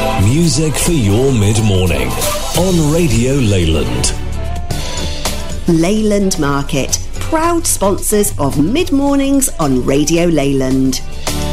Music for your mid-morning on Radio Leyland. Leyland Market, proud sponsors of Mid-Mornings on Radio Leyland.